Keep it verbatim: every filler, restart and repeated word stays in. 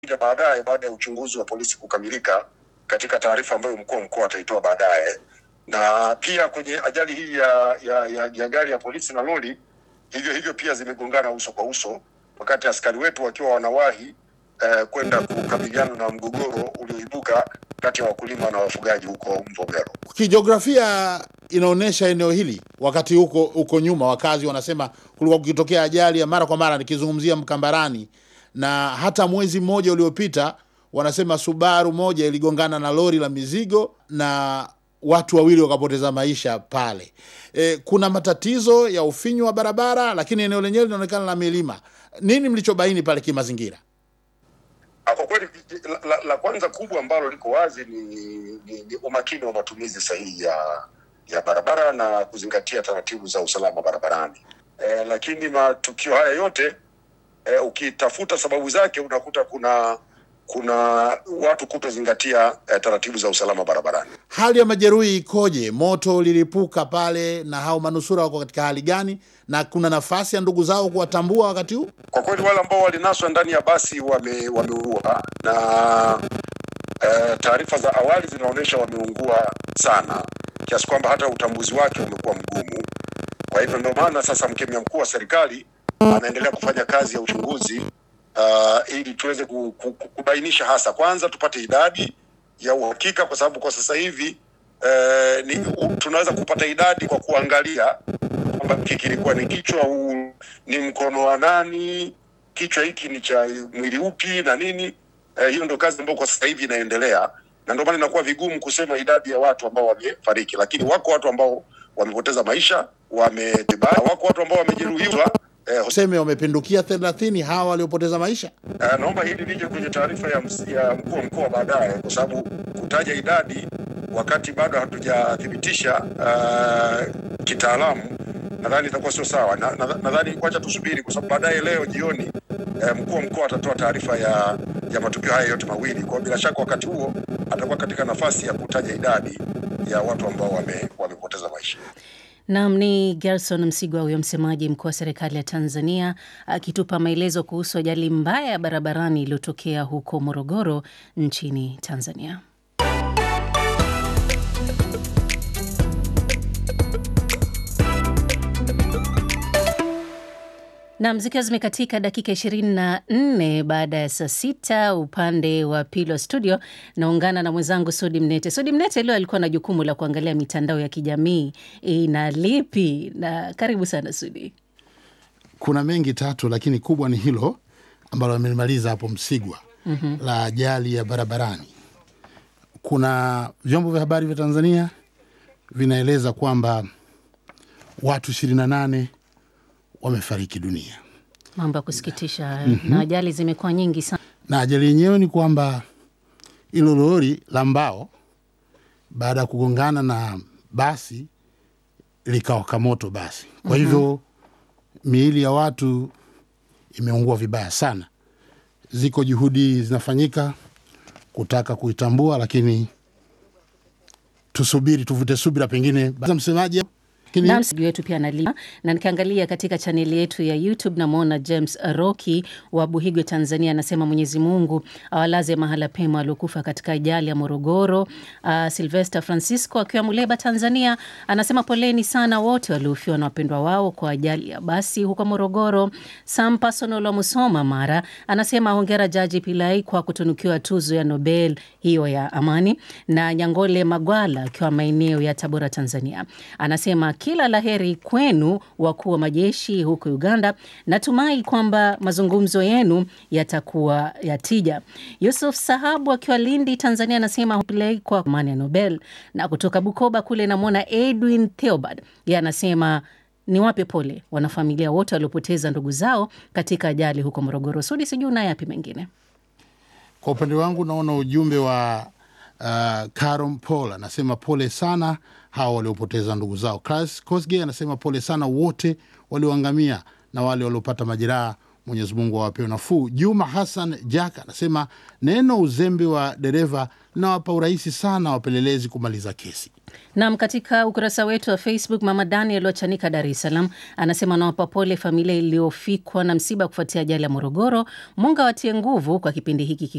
Baadaye, baada ya uchunguzi wa polisi kukamilika, katika taarifa ambayo mkuu wa mkoa ataitoa baadaye. Na pia kwenye ajali hii ya, ya, ya, ya gari ya polisi na lori, hivyo hivyo pia zimegongana uso kwa uso, wakati askari wetu wakiwa wanawahi eh, kwenda kukabiliana na mgogoro ulioibuka kati ya wakulima na wafugaji huko Mvomero. Kijiografia inaonesha eneo hili wakati huko huko nyuma wakazi wanasema kulikuwa kukitokea ajali ya mara kwa mara, nikizungumzia Mkambarani, na hata mwezi mmoja uliopita wanasema Subaru moja iligongana na lori la mizigo na watu wawili wakapoteza maisha pale. E, kuna matatizo ya ufinyu wa barabara, lakini eneo lenyewe linaonekana la milima. Nini mlichobaini pale kimazingira? Kwa kweli la, la, la kwanza kubwa ambalo liko wazi ni, ni, ni umakini wa matumizi sahihi ya ya barabara na kuzingatia taratibu za usalama barabarani. E, lakini matukio haya yote e, ukitafuta sababu zake unakuta kuna kuna watu kutozingatia e, taratibu za usalama barabarani. Hali ya majeruhi ikoje? Moto lilipuka pale, na hao manusura wako katika hali gani, na kuna nafasi ya ndugu zao kuwatambua wakati huu? Kwa kweli wale ambao walinaswa ndani ya basi wame wameua, na e, taarifa za awali zinaonyesha wameungua sana kiasi kwamba hata utambuzi wake umekuwa mgumu. Kwa hivyo ndio maana sasa mkemia mkuu wa serikali anaendelea kufanya kazi ya uchunguzi uh, ili tuweze kubainisha hasa, kwanza tupate idadi ya uhakika, kwa sababu kwa sasa hivi uh, ni, uh, tunaweza kupata idadi kwa kuangalia kwamba kilikuwa ni kichwa, uh, ni mkono wa nani, kichwa hiki ni cha mwili upi na nini. Uh, hiyo ndio kazi ambayo kwa sasa hivi inaendelea, na ndio maana inakuwa vigumu kusema idadi ya watu ambao wamefariki, lakini wako watu ambao wamepoteza maisha, wametibaa, wako watu ambao wamejeruhiwa. Eh, useme wamepindukia thelathini hawa waliopoteza maisha. Eh, naomba hili lije kwenye taarifa ya, ya mkuu wa mkoa baadaye, kwa sababu kutaja idadi wakati bado hatujathibitisha uh, kitaalamu nadhani itakuwa sio sawa. Na nadhani wacha tusubiri, kwa sababu baadaye leo jioni eh, mkuu wa mkoa atatoa taarifa ya ya matukio haya yote mawili. Kwa bila shaka wakati huo atakuwa katika nafasi ya kutaja idadi ya watu ambao wame wamepoteza maisha. Naam, ni Gerson Msigwa, huyo msemaji mkuu wa serikali ya Tanzania, akitupa maelezo kuhusu ajali mbaya ya barabarani iliyotokea huko Morogoro nchini Tanzania. Na mziki zimekatika dakika ishirini na nne baada ya saa sita. Upande wa pili wa studio naungana na mwenzangu Sudi Mnete. Sudi Mnete leo alikuwa na jukumu la kuangalia mitandao ya kijamii ina lipi, na karibu sana Sudi. Kuna mengi tatu, lakini kubwa ni hilo ambalo amelimaliza hapo Msigwa, mm-hmm. la ajali ya barabarani. Kuna vyombo vya habari vya Tanzania vinaeleza kwamba watu ishirini na nane wamefariki dunia. Mambo ya kusikitisha. Mm-hmm. Na ajali zimekuwa nyingi sana. Na ajali yenyewe ni kwamba ilo lori la mbao baada ya kugongana na basi likawaka moto basi. Kwa hivyo mm-hmm. miili ya watu imeungua vibaya sana. Ziko juhudi zinafanyika kutaka kuitambua, lakini tusubiri, tuvute subira, pengine msemaji na msiji wetu pia analima. Na nikiangalia katika chaneli yetu ya YouTube na muona James Rocky wa Buhigwe Tanzania anasema Mwenyezi Mungu awalaze mahala pema waliokufa katika ajali ya Morogoro. Uh, Sylvester Francisco akiwa Muleba Tanzania anasema poleni sana wote waliofiwa na wapendwa wao kwa ajali ya basi huko Morogoro. Sam Personal wa Musoma Mara anasema hongera Jaji Pillai kwa kutunukiwa tuzo ya Nobel hiyo ya amani. Na Nyangole Magwala akiwa maeneo ya Tabora Tanzania anasema kila laheri kwenu wakuu wa majeshi huko Uganda. Natumai kwamba mazungumzo yenu yatakuwa ya tija. Yusuf Sahabu akiwa Lindi Tanzania anasema hupilei kwa amani ya Nobel. Na kutoka Bukoba kule namwona Edwin Theobald, yeye anasema ni wape pole wanafamilia wote waliopoteza ndugu zao katika ajali huko Morogoro. Sudi, sijui na yapi mengine. Kwa upande wangu naona ujumbe wa uh, Karom Paul anasema pole sana hao waliopoteza ndugu zao. Klaus Kosge anasema pole sana wote walioangamia na wale waliopata majeraha, Mwenyezi Mungu awape nafuu. Juma Hassan Jack anasema neno uzembe wa dereva na wapa urahisi sana wapelelezi kumaliza kesi. Naam, katika ukurasa wetu wa Facebook Mama Daniel wa Chanika Dar es Salaam anasema nawapa pole familia iliyofikwa na msiba kufuatia ajali ya Morogoro. Mungu awatie nguvu kwa kipindi hiki.